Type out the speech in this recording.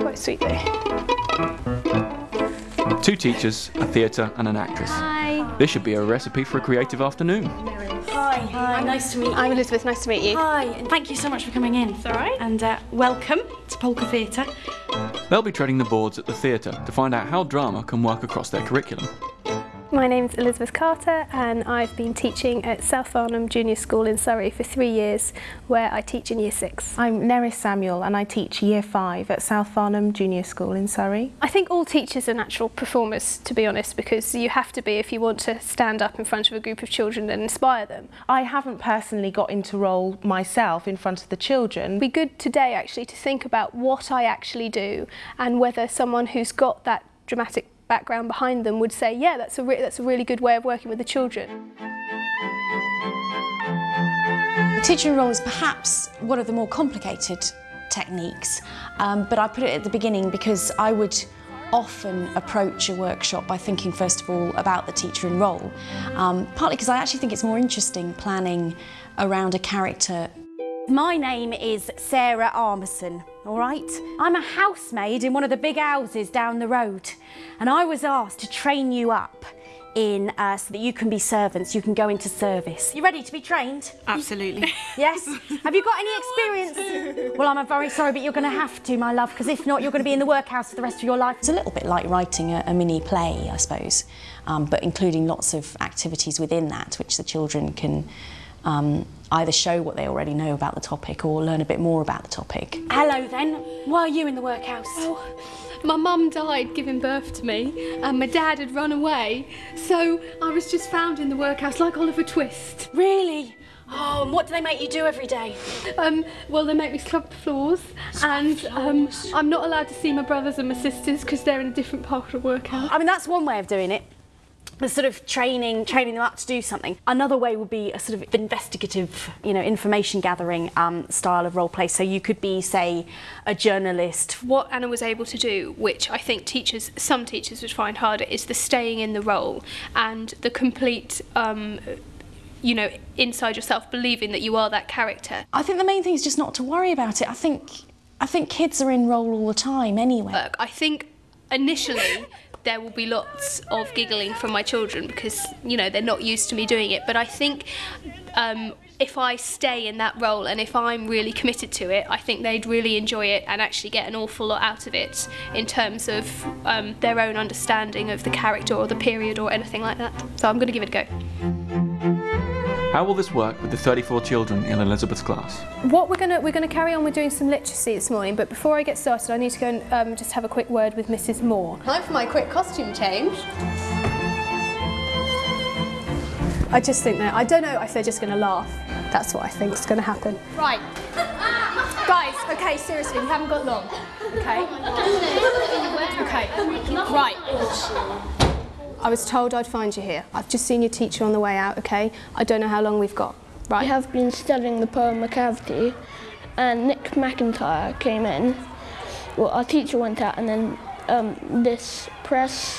quite sweet though. 2 teachers, a theatre and an actress. Hi. This should be a recipe for a creative afternoon. Hi. Hi. Nice to meet you. I'm Elizabeth, nice to meet you. Hi, and thank you so much for coming in. It's all right. And welcome to Polka Theatre. They'll be treading the boards at the theatre to find out how drama can work across their curriculum. My name's Elizabeth Carter and I've been teaching at South Farnham Junior School in Surrey for 3 years, where I teach in Year 6. I'm Neris Samuel and I teach Year 5 at South Farnham Junior School in Surrey. I think all teachers are natural performers, to be honest, because you have to be if you want to stand up in front of a group of children and inspire them. I haven't personally got into role myself in front of the children. It'd be good today actually to think about what I actually do and whether someone who's got that dramatic background behind them would say, yeah, that's a really good way of working with the children. Teaching role is perhaps one of the more complicated techniques, but I put it at the beginning because I would often approach a workshop by thinking first of all about the teacher in role, partly because I actually think it's more interesting planning around a character. My name is Sarah Armisen, all right? I'm a housemaid in one of the big houses down the road, and I was asked to train you up so that you can be servants, you can go into service. You ready to be trained? Absolutely. Yes? Have you got any experience? Well, I'm very sorry, but you're going to have to, my love, because if not, you're going to be in the workhouse for the rest of your life. It's a little bit like writing a mini play, I suppose, but including lots of activities within that, which the children can either show what they already know about the topic or learn a bit more about the topic. Hello then, why are you in the workhouse? Oh, my mum died giving birth to me and my dad had run away, so I was just found in the workhouse like Oliver Twist. Really? Oh, and what do they make you do every day? Well, they make me scrub the floors and I'm not allowed to see my brothers and my sisters because they're in a different part of the workhouse. I mean, that's one way of doing it. The sort of training them up to do something. Another way would be a sort of investigative, information gathering style of role play. So you could be, say, a journalist. What Anna was able to do, which I think some teachers would find harder, is the staying in the role and the complete, inside yourself, believing that you are that character. I think the main thing is just not to worry about it. I think kids are in role all the time anyway. I think initially there will be lots of giggling from my children because, they're not used to me doing it. But I think if I stay in that role and if I'm really committed to it, I think they'd really enjoy it and actually get an awful lot out of it in terms of their own understanding of the character or the period or anything like that. So I'm going to give it a go. How will this work with the 34 children in Elizabeth's class? What we're going to carry on with doing some literacy this morning, but before I get started I need to go and just have a quick word with Mrs. Moore. Time for my quick costume change. I just think that, I don't know if they're just going to laugh. That's what I think is going to happen. Right. Guys, okay, seriously, we haven't got long. Okay? Okay, right. I was told I'd find you here. I've just seen your teacher on the way out, okay? I don't know how long we've got. Right. We have been studying the poem Macavity, and Nick McIntyre came in. Well, our teacher went out, and then this press